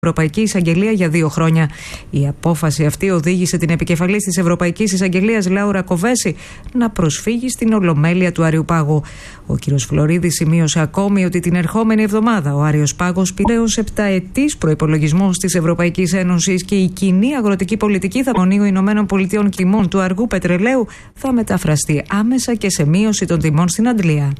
Ευρωπαϊκή Εισαγγελία για 2 χρόνια. Η απόφαση αυτή οδήγησε την επικεφαλής της Ευρωπαϊκής Εισαγγελίας, Λάουρα Κοβέση, να προσφύγει στην Ολομέλεια του Αριοπάγου. Ο κ. Φλωρίδης σημείωσε ακόμη ότι την ερχόμενη εβδομάδα ο Άριος Πάγος πήρε ως 7ετής προϋπολογισμός της Ευρωπαϊκής Ένωσης και η κοινή αγροτική πολιτική Μονίου Ηνωμένων Πολιτειών τιμών του αργού πετρελαίου θα μεταφραστεί άμεσα και σε μείωση των τιμών στην Αγγλία.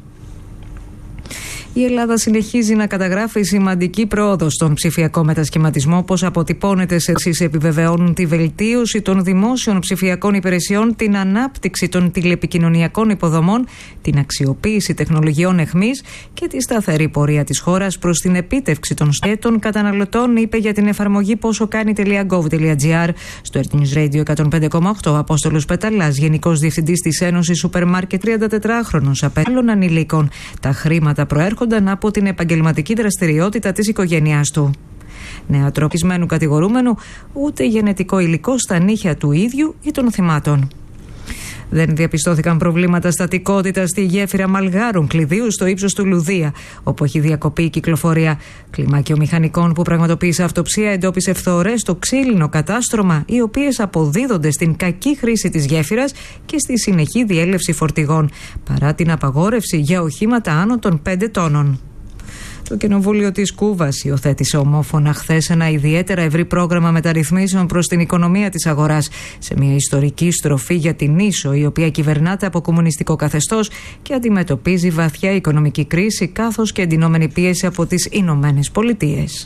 Η Ελλάδα συνεχίζει να καταγράφει σημαντική πρόοδο στον ψηφιακό μετασχηματισμό, όπως αποτυπώνεται σε επιβεβαιώνουν τη βελτίωση των δημόσιων ψηφιακών υπηρεσιών, την ανάπτυξη των τηλεπικοινωνιακών υποδομών, την αξιοποίηση τεχνολογιών εχμής και τη σταθερή πορεία της χώρας προς την επίτευξη των στόχων καταναλωτών, είπε για την εφαρμογή ποσοκάνει.gov.gr στο Earth News Radio 105,8 ο Απόστολος Πεταλάς, Γενικός Διευθυντής της Ένωσης Σούπερ Μάρκετ, 34χρονος απέλλων ανηλίκων. Τα χρήματα προέρχονταν από την επαγγελματική δραστηριότητα της οικογένειάς του. Νεατροπισμένου κατηγορούμενου, ούτε γενετικό υλικό στα νύχια του ίδιου ή των θυμάτων. Δεν διαπιστώθηκαν προβλήματα στατικότητας στη γέφυρα Μαλγάρων Κλειδίου στο ύψος του Λουδία, όπου έχει διακοπεί η κυκλοφορία. Κλιμάκιο μηχανικών που πραγματοποίησε αυτοψία εντόπισε φθορές στο ξύλινο κατάστρωμα, οι οποίες αποδίδονται στην κακή χρήση της γέφυρας και στη συνεχή διέλευση φορτηγών, παρά την απαγόρευση για οχήματα άνω των 5 τόνων. Το Κοινοβούλιο της Κούβας υιοθέτησε ομόφωνα χθες ένα ιδιαίτερα ευρύ πρόγραμμα μεταρρυθμίσεων προς την οικονομία της αγοράς, σε μια ιστορική στροφή για την Ίσο, η οποία κυβερνάται από κομμουνιστικό καθεστώς και αντιμετωπίζει βαθιά οικονομική κρίση, καθώς και εντυνόμενη πίεση από τις Ηνωμένες Πολιτείες.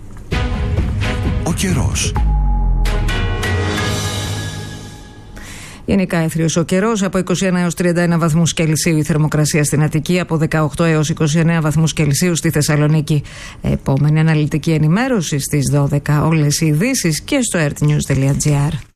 Ο καιρός. Γενικά έθριος ο καιρός, από 21 έως 31 βαθμούς Κελσίου η θερμοκρασία στην Αττική, από 18 έως 29 βαθμούς Κελσίου στη Θεσσαλονίκη. Επόμενη αναλυτική ενημέρωση στις 12. Όλες οι ειδήσεις και στο earthnews.gr.